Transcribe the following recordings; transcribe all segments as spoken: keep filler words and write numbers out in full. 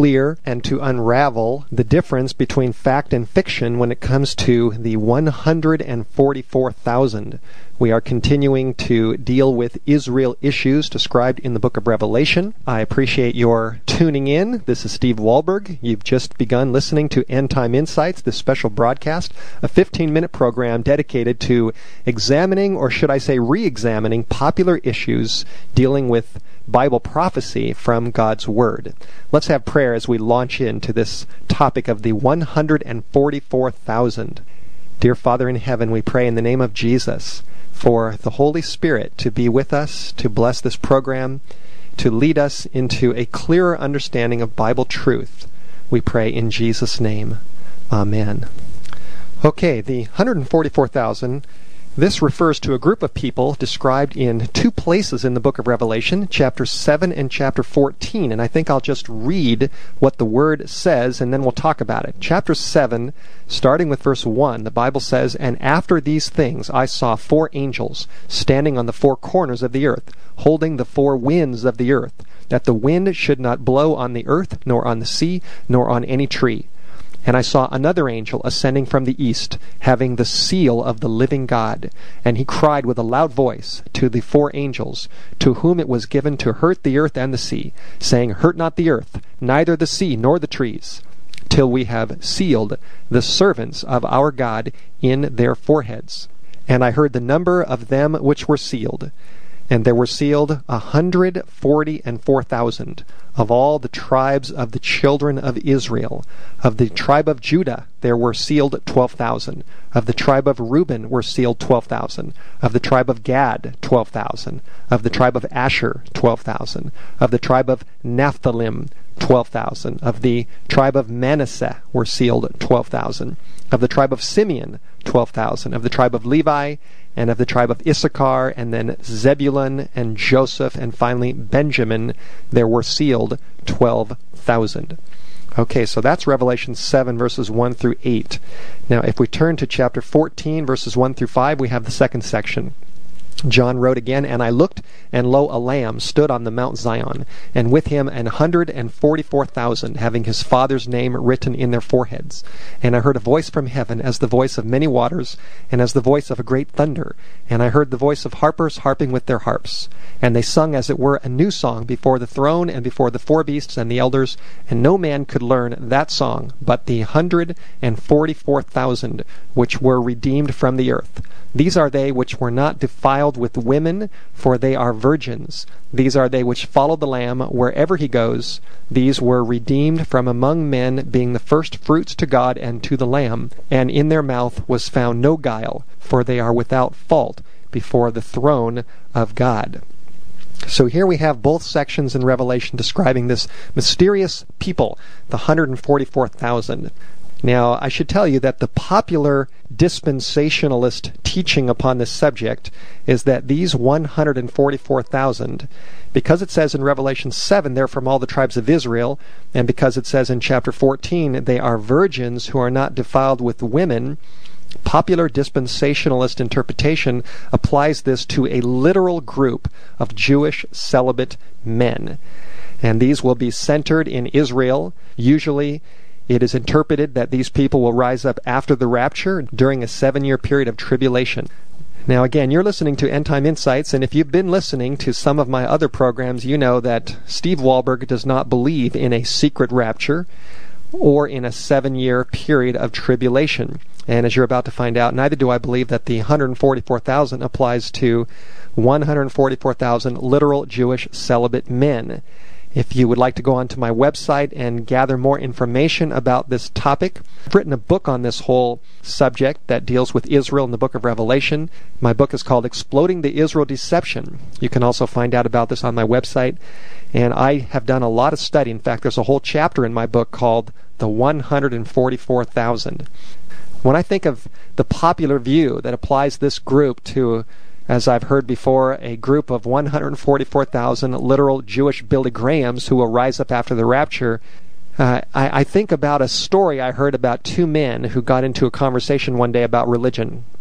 clear and to unravel the difference between fact and fiction when it comes to the one hundred forty-four thousand. We are continuing to deal with Israel issues described in the book of Revelation. I appreciate your tuning in. This is Steve Wahlberg. You've just begun listening to End Time Insights, this special broadcast, a fifteen-minute program dedicated to examining, or should I say re-examining, popular issues dealing with Bible prophecy from God's Word. Let's have prayer as we launch into this topic of the one hundred forty-four thousand. Dear Father in heaven, we pray in the name of Jesus for the Holy Spirit to be with us, to bless this program, to lead us into a clearer understanding of Bible truth. We pray in Jesus' name. Amen. Okay, the one hundred forty-four thousand, this refers to a group of people described in two places in the book of Revelation, chapter seven and chapter fourteen. And I think I'll just read what the Word says, and then we'll talk about it. Chapter seven, starting with verse one, the Bible says, "And after these things I saw four angels standing on the four corners of the earth, holding the four winds of the earth, that the wind should not blow on the earth, nor on the sea, nor on any tree. And I saw another angel ascending from the east, having the seal of the living God. And he cried with a loud voice to the four angels, to whom it was given to hurt the earth and the sea, saying, Hurt not the earth, neither the sea nor the trees, till we have sealed the servants of our God in their foreheads. And I heard the number of them which were sealed. And there were sealed a hundred forty and four thousand of all the tribes of the children of Israel. Of the tribe of Judah there were sealed twelve thousand. Of the tribe of Reuben were sealed twelve thousand. Of the tribe of Gad twelve thousand. Of the tribe of Asher twelve thousand. Of the tribe of Naphthalim twelve thousand. Of the tribe of Manasseh were sealed twelve thousand. Of the tribe of Simeon twelve thousand. Of the tribe of Levi, and of the tribe of Issachar, and then Zebulun and Joseph, and finally Benjamin, there were sealed twelve thousand. Okay, so that's Revelation seven, verses one through eight. Now, if we turn to chapter fourteen, verses one through five, we have the second section. John wrote again, "And I looked, and lo, a Lamb stood on the Mount Zion, and with him an hundred and forty-four thousand, having his Father's name written in their foreheads. And I heard a voice from heaven, as the voice of many waters, and as the voice of a great thunder. And I heard the voice of harpers harping with their harps. And they sung as it were a new song before the throne and before the four beasts and the elders. And no man could learn that song but the hundred and forty-four thousand which were redeemed from the earth. These are they which were not defiled with women, for they are virgins. These are they which follow the Lamb wherever he goes. These were redeemed from among men, being the first fruits to God and to the Lamb. And in their mouth was found no guile, for they are without fault before the throne of God." So here we have both sections in Revelation describing this mysterious people, the one hundred forty-four thousand. Now, I should tell you that the popular dispensationalist teaching upon this subject is that these one hundred forty-four thousand, because it says in Revelation seven they're from all the tribes of Israel, and because it says in chapter fourteen they are virgins who are not defiled with women, popular dispensationalist interpretation applies this to a literal group of Jewish celibate men. And these will be centered in Israel. Usually it is interpreted that these people will rise up after the rapture during a seven-year period of tribulation. Now again, you're listening to End Time Insights, and if you've been listening to some of my other programs, you know that Steve Wahlberg does not believe in a secret rapture or in a seven-year period of tribulation. And as you're about to find out, neither do I believe that the one hundred forty-four thousand applies to one hundred forty-four thousand literal Jewish celibate men. If you would like to go onto my website and gather more information about this topic, I've written a book on this whole subject that deals with Israel in the book of Revelation. My book is called Exploding the Israel Deception. You can also find out about this on my website. And I have done a lot of study. In fact, there's a whole chapter in my book called The one hundred forty-four thousand. When I think of the popular view that applies this group to, as I've heard before, a group of one hundred forty-four thousand literal Jewish Billy Grahams who will rise up after the rapture, uh, I, I think about a story I heard about two men who got into a conversation one day about religion.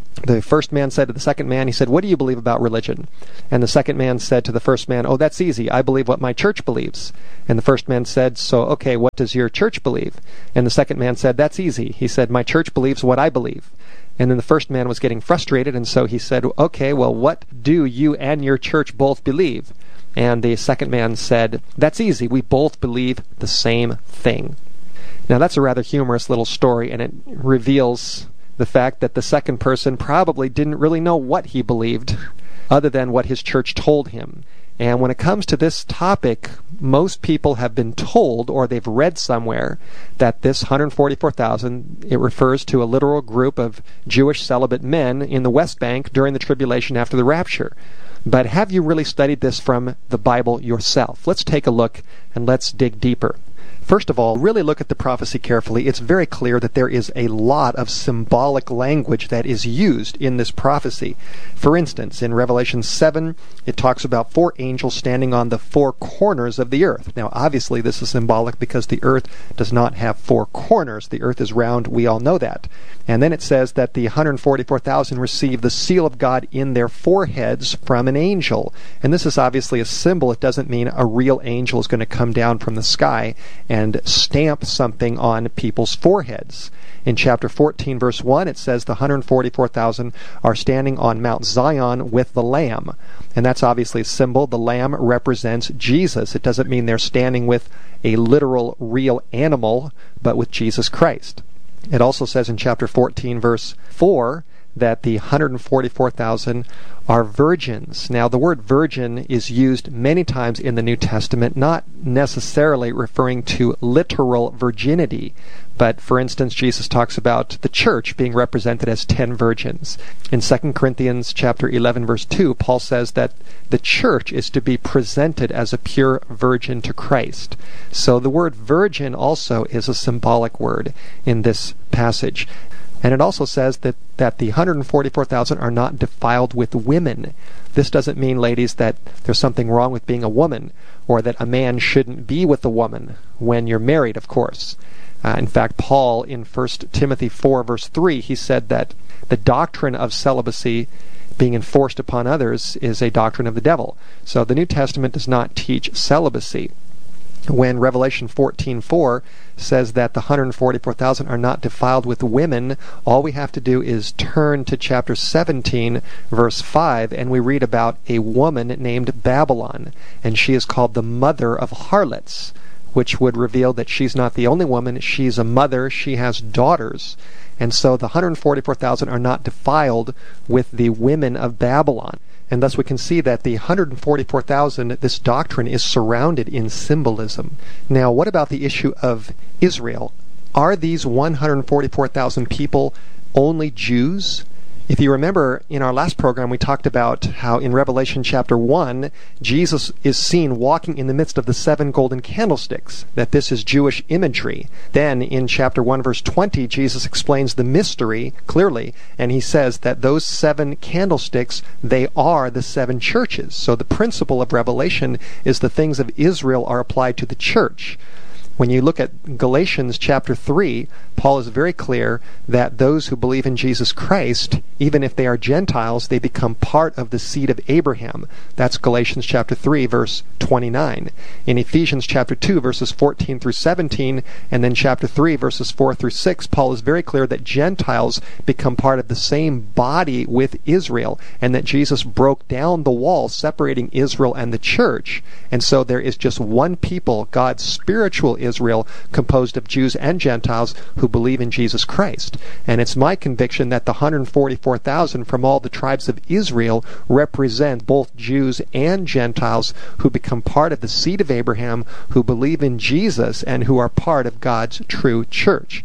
The first man said to the second man, he said, "What do you believe about religion?" And the second man said to the first man, "Oh, that's easy. I believe what my church believes." And the first man said, "So, okay, what does your church believe?" And the second man said, "That's easy." He said, "My church believes what I believe." And then the first man was getting frustrated, and so he said, "Okay, well, what do you and your church both believe?" And the second man said, "That's easy. We both believe the same thing." Now, that's a rather humorous little story, and it reveals the fact that the second person probably didn't really know what he believed other than what his church told him. And when it comes to this topic, most people have been told, or they've read somewhere, that this one hundred forty-four thousand, it refers to a literal group of Jewish celibate men in the West Bank during the tribulation after the rapture. But have you really studied this from the Bible yourself? Let's take a look and let's dig deeper. First of all, really look at the prophecy carefully. It's very clear that there is a lot of symbolic language that is used in this prophecy. For instance, in Revelation seven, it talks about four angels standing on the four corners of the earth. Now, obviously, this is symbolic because the earth does not have four corners. The earth is round. We all know that. And then it says that the one hundred forty-four thousand receive the seal of God in their foreheads from an angel. And this is obviously a symbol. It doesn't mean a real angel is going to come down from the sky and stamp something on people's foreheads. In chapter fourteen, verse one, it says the one hundred forty-four thousand are standing on Mount Zion with the Lamb. And that's obviously a symbol. The Lamb represents Jesus. It doesn't mean they're standing with a literal, real animal, but with Jesus Christ. It also says in chapter fourteen, verse four, that the one hundred forty-four thousand are virgins. Now, the word virgin is used many times in the New Testament, not necessarily referring to literal virginity. But, for instance, Jesus talks about the church being represented as ten virgins. In Second Corinthians chapter eleven, verse two, Paul says that the church is to be presented as a pure virgin to Christ. So the word virgin also is a symbolic word in this passage. And it also says that, that the one hundred forty-four thousand are not defiled with women. This doesn't mean, ladies, that there's something wrong with being a woman, or that a man shouldn't be with a woman when you're married, of course. Uh, in fact, Paul, in First Timothy four, verse three, he said that the doctrine of celibacy being enforced upon others is a doctrine of the devil. So the New Testament does not teach celibacy. When Revelation fourteen four says that the one hundred forty-four thousand are not defiled with women, all we have to do is turn to chapter seventeen, verse five, and we read about a woman named Babylon, and she is called the mother of harlots, which would reveal that she's not the only woman. She's a mother. She has daughters. And so the one hundred forty-four thousand are not defiled with the women of Babylon. And thus we can see that the one hundred forty-four thousand, this doctrine is surrounded in symbolism. Now, what about the issue of Israel? Are these one hundred forty-four thousand people only Jews? If you remember, in our last program, we talked about how in Revelation chapter one, Jesus is seen walking in the midst of the seven golden candlesticks, that this is Jewish imagery. Then, in chapter one, verse twenty, Jesus explains the mystery clearly, and he says that those seven candlesticks, they are the seven churches. So the principle of Revelation is the things of Israel are applied to the church. When you look at Galatians chapter three, Paul is very clear that those who believe in Jesus Christ, even if they are Gentiles, they become part of the seed of Abraham. That's Galatians chapter three, verse twenty-nine. In Ephesians chapter two, verses fourteen through seventeen, and then chapter three, verses four through six, Paul is very clear that Gentiles become part of the same body with Israel, and that Jesus broke down the wall separating Israel and the church. And so there is just one people, God's spiritual Israel, Israel, composed of Jews and Gentiles who believe in Jesus Christ. And it's my conviction that the one hundred forty-four thousand from all the tribes of Israel represent both Jews and Gentiles who become part of the seed of Abraham, who believe in Jesus, and who are part of God's true church.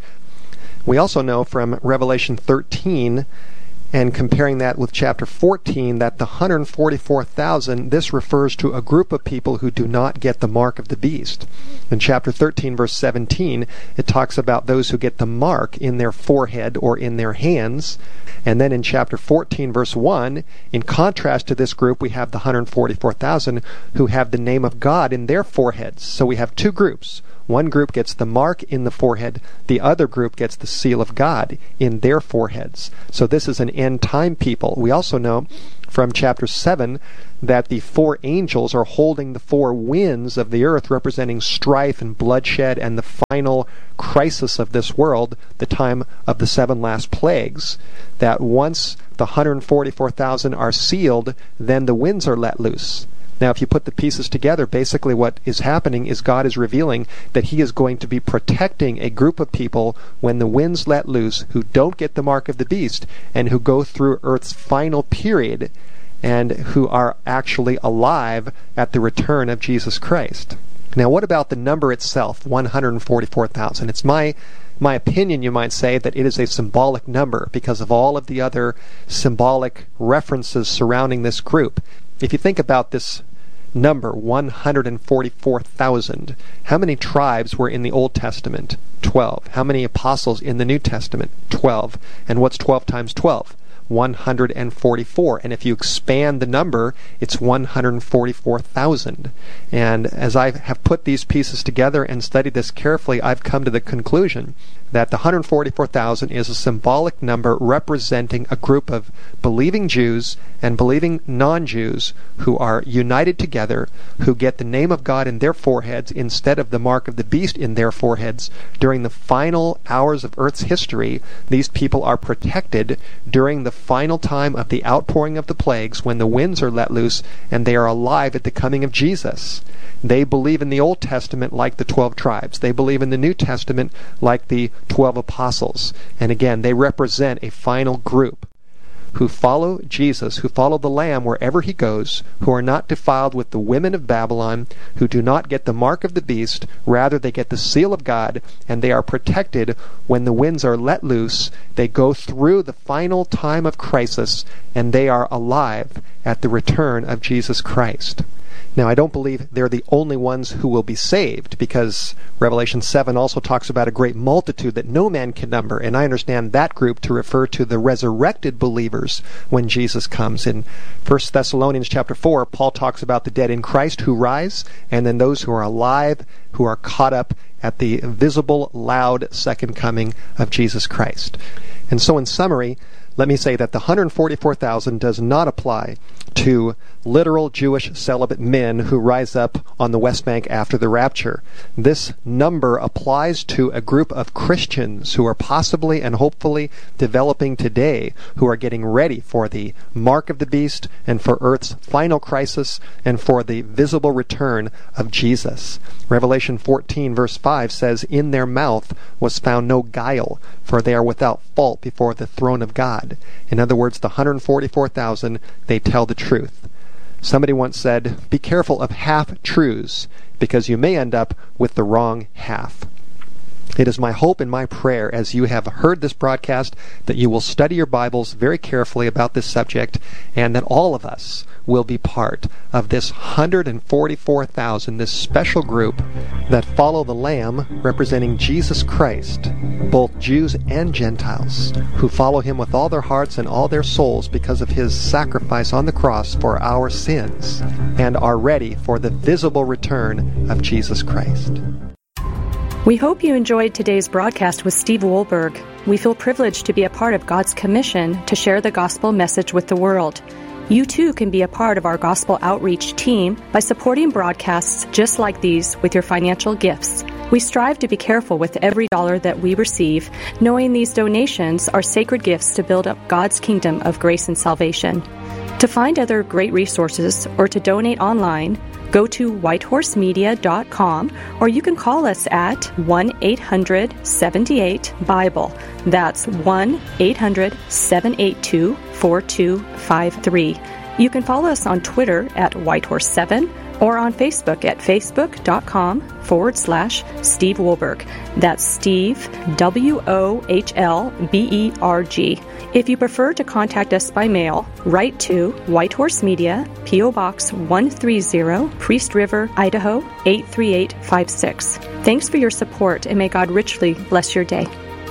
We also know from Revelation thirteen, and comparing that with chapter fourteen, that the one hundred forty-four thousand, this refers to a group of people who do not get the mark of the beast. In chapter thirteen, verse seventeen, it talks about those who get the mark in their forehead or in their hands. And then in chapter fourteen, verse one, in contrast to this group, we have the one hundred forty-four thousand who have the name of God in their foreheads. So we have two groups. One group gets the mark in the forehead. The other group gets the seal of God in their foreheads. So this is an end-time people. We also know from chapter seven that the four angels are holding the four winds of the earth, representing strife and bloodshed and the final crisis of this world, the time of the seven last plagues. That once the one hundred forty-four thousand are sealed, then the winds are let loose. Now, if you put the pieces together, basically what is happening is God is revealing that He is going to be protecting a group of people when the winds let loose who don't get the mark of the beast and who go through Earth's final period and who are actually alive at the return of Jesus Christ. Now, what about the number itself, one hundred forty-four thousand? It's my my opinion, you might say, that it is a symbolic number because of all of the other symbolic references surrounding this group. If you think about this number, one hundred forty-four thousand, how many tribes were in the Old Testament? twelve. How many apostles in the New Testament? twelve. And what's twelve times twelve? one hundred forty-four. And if you expand the number, it's one hundred forty-four thousand. And as I have put these pieces together and studied this carefully, I've come to the conclusion that the one hundred forty-four thousand is a symbolic number representing a group of believing Jews and believing non-Jews who are united together, who get the name of God in their foreheads instead of the mark of the beast in their foreheads. During the final hours of Earth's history, these people are protected during the final time of the outpouring of the plagues when the winds are let loose and they are alive at the coming of Jesus. They believe in the Old Testament like the twelve tribes. They believe in the New Testament like the twelve apostles. And again, they represent a final group who follow Jesus, who follow the Lamb wherever He goes, who are not defiled with the women of Babylon, who do not get the mark of the beast, rather they get the seal of God, and they are protected when the winds are let loose. They go through the final time of crisis, and they are alive at the return of Jesus Christ. Now, I don't believe they're the only ones who will be saved, because Revelation seven also talks about a great multitude that no man can number, and I understand that group to refer to the resurrected believers when Jesus comes. In First Thessalonians chapter four, Paul talks about the dead in Christ who rise, and then those who are alive, who are caught up at the visible, loud second coming of Jesus Christ. And so in summary, let me say that the one hundred forty-four thousand does not apply to literal Jewish celibate men who rise up on the West Bank after the rapture. This number applies to a group of Christians who are possibly and hopefully developing today, who are getting ready for the mark of the beast and for Earth's final crisis and for the visible return of Jesus. Revelation fourteen verse five says, "In their mouth was found no guile, for they are without fault before the throne of God." In other words, the one hundred forty-four thousand, they tell the truth. Somebody once said, be careful of half-truths, because you may end up with the wrong half. It is my hope and my prayer, as you have heard this broadcast, that you will study your Bibles very carefully about this subject, and that all of us will be part of this one hundred forty-four thousand, this special group that follow the Lamb representing Jesus Christ, both Jews and Gentiles, who follow Him with all their hearts and all their souls because of His sacrifice on the cross for our sins, and are ready for the visible return of Jesus Christ. We hope you enjoyed today's broadcast with Steve Wohlberg. We feel privileged to be a part of God's commission to share the gospel message with the world. You too can be a part of our gospel outreach team by supporting broadcasts just like these with your financial gifts. We strive to be careful with every dollar that we receive, knowing these donations are sacred gifts to build up God's kingdom of grace and salvation. To find other great resources or to donate online, go to whitehorse media dot com, or you can call us at one eight hundred seven eight Bible. That's one eight hundred seven eight two four two five three. You can follow us on Twitter at whitehorse seven or on Facebook at facebook.com forward slash Steve Wohlberg. That's Steve, W O H L B E R G. If you prefer to contact us by mail, write to White Horse Media, P O. Box one thirty, Priest River, Idaho eight three eight five six. Thanks for your support, and may God richly bless your day.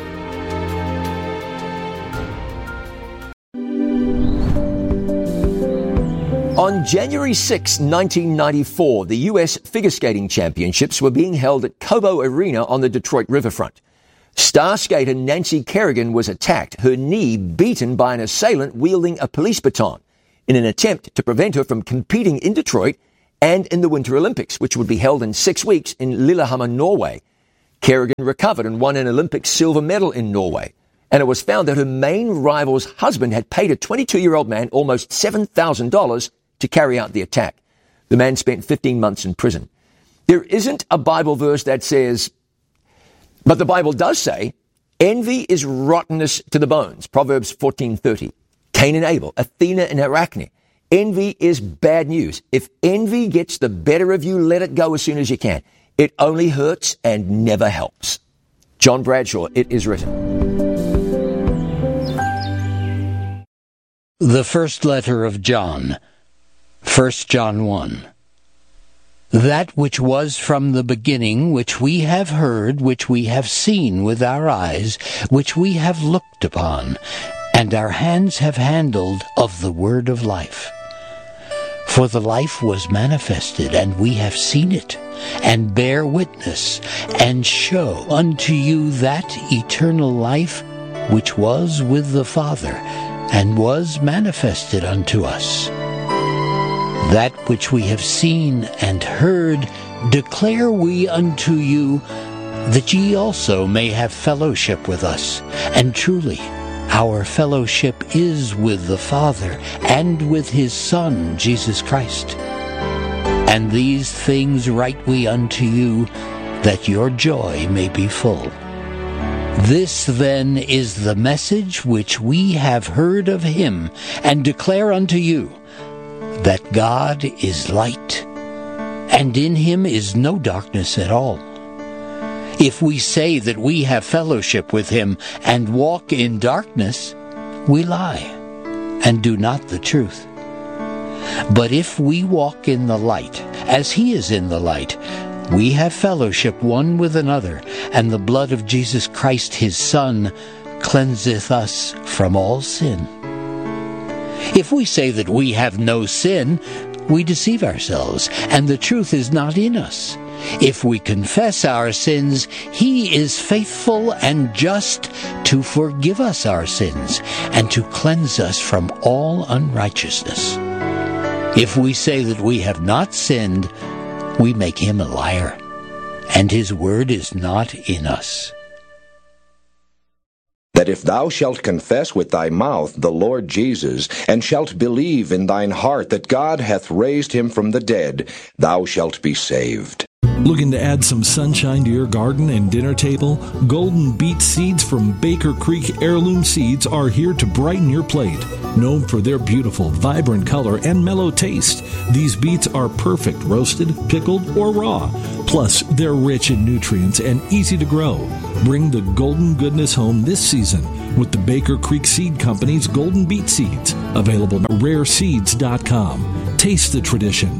On January sixth, nineteen ninety-four, the U S Figure Skating Championships were being held at Cobo Arena on the Detroit riverfront. Star skater Nancy Kerrigan was attacked, her knee beaten by an assailant wielding a police baton, in an attempt to prevent her from competing in Detroit and in the Winter Olympics, which would be held in six weeks in Lillehammer, Norway. Kerrigan recovered and won an Olympic silver medal in Norway, and it was found that her main rival's husband had paid a twenty-two-year-old man almost seven thousand dollars to carry out the attack. The man spent fifteen months in prison. There isn't a Bible verse that says, but the Bible does say, envy is rottenness to the bones. Proverbs fourteen thirty. Cain and Abel, Athena and Arachne. Envy is bad news. If envy gets the better of you, let it go as soon as you can. It only hurts and never helps. John Bradshaw, It Is Written. The first letter of John, First John one. That which was from the beginning, which we have heard, which we have seen with our eyes, which we have looked upon, and our hands have handled of the word of life. For the life was manifested, and we have seen it, and bear witness, and show unto you that eternal life which was with the Father, and was manifested unto us. That which we have seen and heard declare we unto you, that ye also may have fellowship with us. And truly, our fellowship is with the Father and with his Son, Jesus Christ. And these things write we unto you, that your joy may be full. This then is the message which we have heard of him, and declare unto you, that God is light, and in him is no darkness at all. If we say that we have fellowship with him and walk in darkness, we lie, and do not the truth. But if we walk in the light, as he is in the light, we have fellowship one with another, and the blood of Jesus Christ his Son cleanseth us from all sin. If we say that we have no sin, we deceive ourselves, and the truth is not in us. If we confess our sins, he is faithful and just to forgive us our sins, and to cleanse us from all unrighteousness. If we say that we have not sinned, we make him a liar, and his word is not in us. That if thou shalt confess with thy mouth the Lord Jesus, and shalt believe in thine heart that God hath raised him from the dead, thou shalt be saved. Looking to add some sunshine to your garden and dinner table? Golden Beet seeds from Baker Creek Heirloom Seeds are here to brighten your plate. Known for their beautiful, vibrant color and mellow taste, these beets are perfect roasted, pickled, or raw. Plus, they're rich in nutrients and easy to grow. Bring the golden goodness home this season with the Baker Creek Seed Company's Golden Beet Seeds, available at rare seeds dot com. Taste the tradition.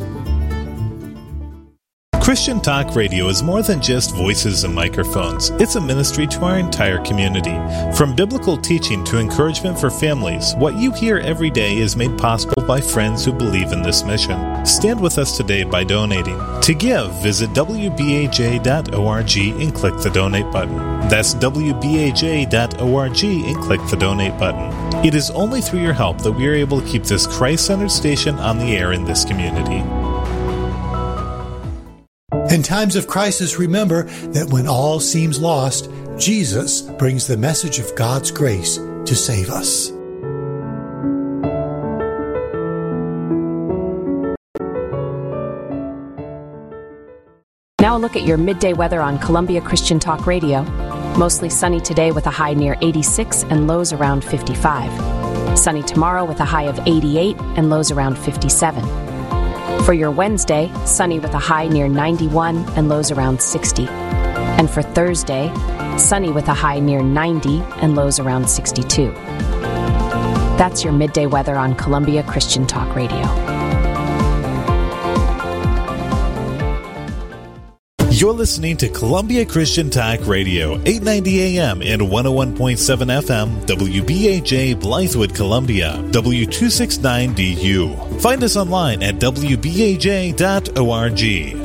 Christian Talk Radio is more than just voices and microphones. It's a ministry to our entire community. From biblical teaching to encouragement for families, what you hear every day is made possible by friends who believe in this mission. Stand with us today by donating. To give, visit w b a j dot org and click the donate button. That's w b a j dot org and click the donate button. It is only through your help that we are able to keep this Christ-centered station on the air in this community. In times of crisis, remember that when all seems lost, Jesus brings the message of God's grace to save us. Now a look at your midday weather on Columbia Christian Talk Radio. Mostly sunny today with a high near eighty-six and lows around fifty-five. Sunny tomorrow with a high of eighty-eight and lows around fifty-seven. For your Wednesday, sunny with a high near ninety-one and lows around sixty. And for Thursday, sunny with a high near ninety and lows around sixty-two. That's your midday weather on Columbia Christian Talk Radio. You're listening to Columbia Christian Talk Radio, eight ninety A M and one oh one point seven F M, W B A J, Blythewood, Columbia, W two sixty-nine D U. Find us online at W B A J dot org.